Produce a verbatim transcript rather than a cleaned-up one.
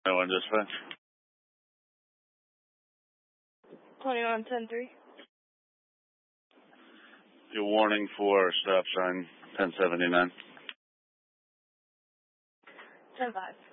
No one dispatch. twenty-one ten three. Your warning for stop sign ten seventy-nine. ten five.